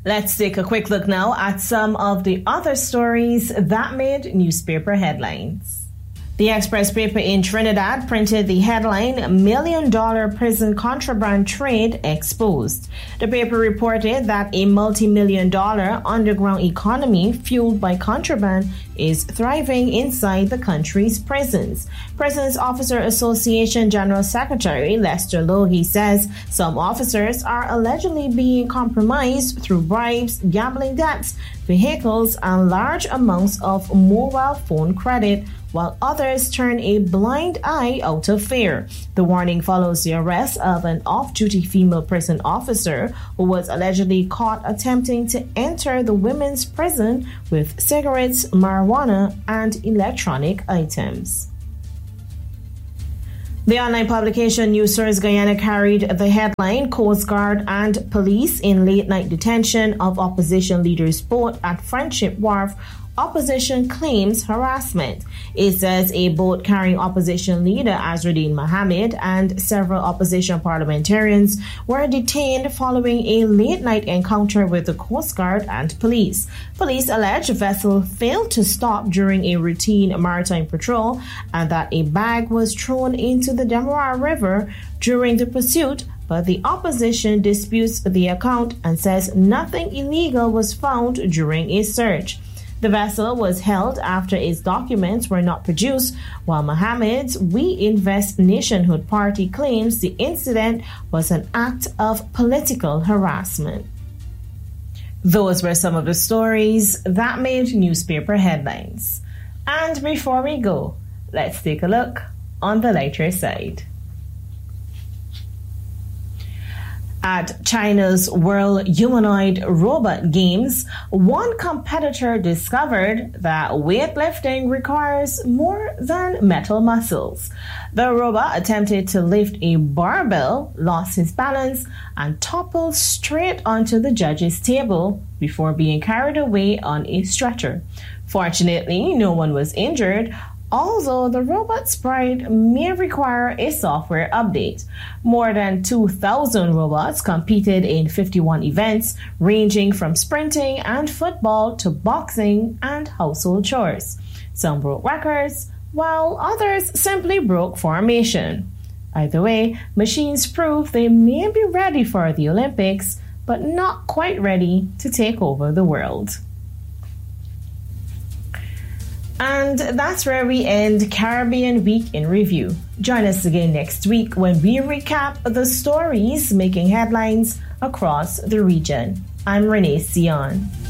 Let's take a quick look now at some of the other stories that made newspaper headlines. The Express paper in Trinidad printed the headline, $1 million prison contraband trade exposed. The paper reported that a multi-million-dollar underground economy fueled by contraband is thriving inside the country's prisons. Prisons Officer Association General Secretary Lester Logie says some officers are allegedly being compromised through bribes, gambling debts, vehicles, and large amounts of mobile phone credit, while others turn a blind eye out of fear. The warning follows the arrest of an off-duty female prison officer who was allegedly caught attempting to enter the women's prison with cigarettes, marijuana, and electronic items. The online publication News Source Guyana carried the headline, Coast Guard and Police in Late-Night Detention of Opposition Leaders Boat at Friendship Wharf. Opposition claims harassment. It says a boat carrying opposition leader Azruddin Mohammed and several opposition parliamentarians were detained following a late-night encounter with the Coast Guard and police. Police allege the vessel failed to stop during a routine maritime patrol and that a bag was thrown into the Demerara River during the pursuit, but the opposition disputes the account and says nothing illegal was found during a search. The vessel was held after its documents were not produced, while Mohammed's We Invest Nationhood Party claims the incident was an act of political harassment. Those were some of the stories that made newspaper headlines. And before we go, let's take a look on the lighter side. At China's World Humanoid Robot Games, one competitor discovered that weightlifting requires more than metal muscles. The robot attempted to lift a barbell, lost his balance, and toppled straight onto the judges' table before being carried away on a stretcher. Fortunately, no one was injured, although the robot's pride may require a software update. More than 2,000 robots competed in 51 events, ranging from sprinting and football to boxing and household chores. Some broke records, while others simply broke formation. Either way, machines prove they may be ready for the Olympics, but not quite ready to take over the world. And that's where we end Caribbean Week in Review. Join us again next week when we recap the stories making headlines across the region. I'm Renee Sion.